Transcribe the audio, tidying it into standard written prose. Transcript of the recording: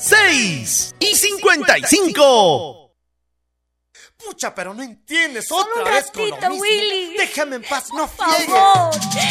6 y 55. Pucha, pero no entiendes. Solo Otra un vez con lo ratito, mismo. Willy. Déjame en paz, no Por friegues. favor.